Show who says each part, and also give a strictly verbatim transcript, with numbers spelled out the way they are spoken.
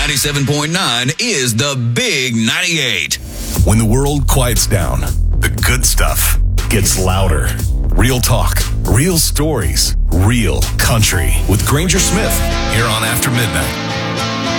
Speaker 1: ninety-seven point nine is the Big ninety-eight.
Speaker 2: When the world quiets down, the good stuff gets louder. Real talk, real stories, real country with Granger Smith here on After Midnight.